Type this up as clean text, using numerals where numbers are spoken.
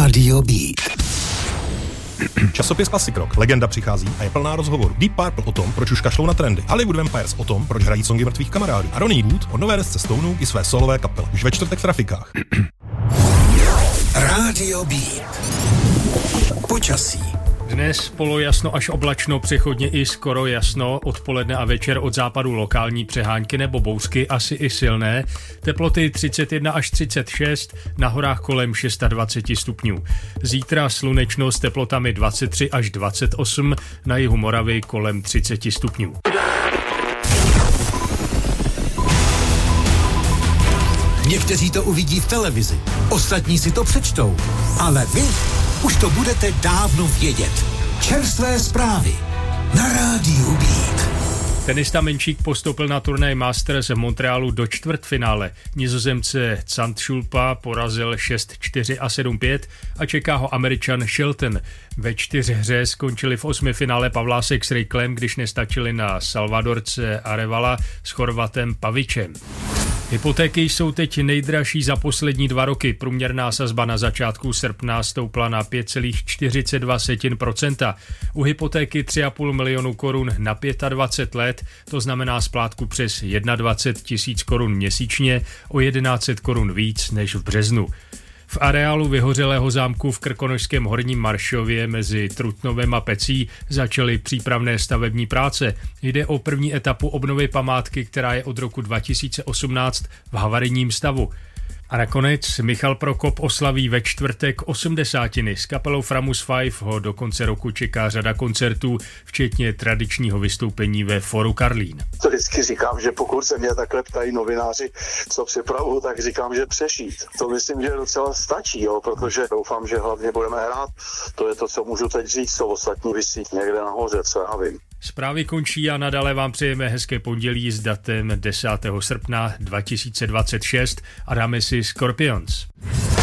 Rádio Beat. Časopis Classic Rock. Legenda přichází a je plná rozhovorů. Deep Purple o tom, proč už kašlou na trendy. Hollywood Vampires o tom, proč hrají songy mrtvých kamarádů. A Ronnie Wood o nové desce Stoneů i své solové kapele. Už ve čtvrtek v trafikách. Rádio Beat. Počasí. Dnes polojasno až oblačno, přechodně i skoro jasno, odpoledne a večer od západu lokální přehánky nebo bouřky, asi i silné. Teploty 31 až 36, na horách kolem 26 stupňů. Zítra slunečno s teplotami 23 až 28, na jihu Moravy kolem 30 stupňů. Někteří to uvidí v televizi, ostatní si to přečtou, ale vy už to budete dávno vědět. Čerstvé zprávy na Rádiu Beat. Tenista Menšík postoupil na turnaj Masters v Montrealu do čtvrtfinále. Nizozemce Zandschulpa porazil 6-4 a 7-5 a čeká ho Američan Shelton. Ve 4hře skončili v 8. finále Pavlásek s Rejklem, když nestačili na Salvadorce Arevala s Chorvatem Pavičem. Hypotéky jsou teď nejdražší za poslední 2 roky. Průměrná sazba na začátku srpna stoupla na 5,42%. U hypotéky 3,5 milionu korun na 25 let, to znamená splátku přes 21 tisíc korun měsíčně, o 1100 korun víc než v březnu. V areálu vyhořelého zámku v Krkonošském Horním Maršově mezi Trutnovem a Pecí začaly přípravné stavební práce. Jde o první etapu obnovy památky, která je od roku 2018 v havarijním stavu. A nakonec Michal Prokop oslaví ve čtvrtek 80. S kapelou Framus 5 ho do konce roku čeká řada koncertů, včetně tradičního vystoupení ve Foru Karlín. To vždycky říkám, že pokud se mě takhle ptají novináři, co připravuju, tak říkám, že přešít. To myslím, že docela stačí, protože doufám, že hlavně budeme hrát. To je to, co můžu teď říct, co ostatní visí někde nahoře, co já vím. Zprávy končí a nadále vám přejeme hezké pondělí s datem 10. srpna 2026 a dáme si Scorpions.